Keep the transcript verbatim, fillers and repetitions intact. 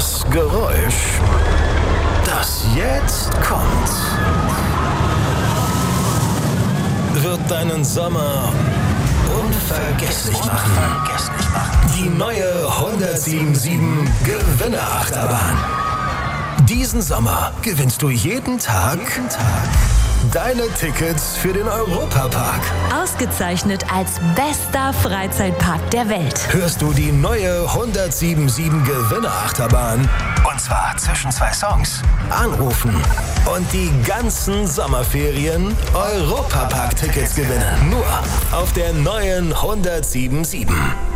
Das Geräusch, das jetzt kommt, wird deinen Sommer unvergesslich machen. Die neue hundertsieben Gewinner-Achterbahn. Diesen Sommer gewinnst du jeden Tag, jeden Tag deine Tickets für den Europapark. Ausgezeichnet als bester Freizeitpark der Welt. Hörst du die neue hundertsiebenundsiebzig Gewinner-Achterbahn? Und zwar zwischen zwei Songs. Anrufen und die ganzen Sommerferien Europapark-Tickets gewinnen. Nur auf der neuen hundertsiebenundsiebzig.